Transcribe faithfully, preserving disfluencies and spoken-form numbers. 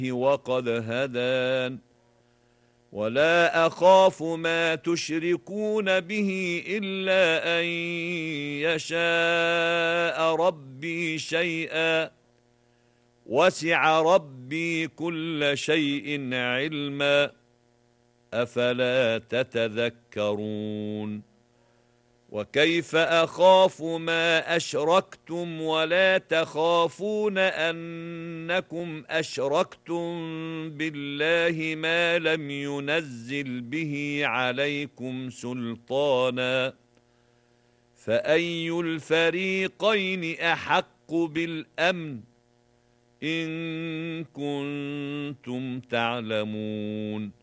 وقد هدان ولا أخاف ما تشركون به إلا أن يشاء ربي شيئا وسع ربي كل شيء علما أفلا تتذكرون وكيف أخاف ما أشركتم ولا تخافون أنكم أشركتم بالله ما لم ينزل به عليكم سلطانا فأي الفريقين أحق بالأمن إن كنتم تعلمون